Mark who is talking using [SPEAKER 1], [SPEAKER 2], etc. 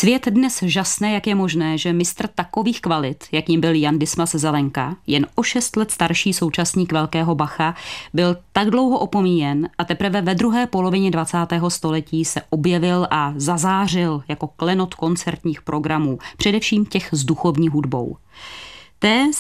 [SPEAKER 1] Svět dnes žasne, jak je možné, že mistr takových kvalit, jakým byl Jan Dismas Zelenka, jen o 6 let starší současník velkého Bacha, byl tak dlouho opomíjen a teprve ve druhé polovině 20. století se objevil a zazářil jako klenot koncertních programů, především těch s duchovní hudbou. Té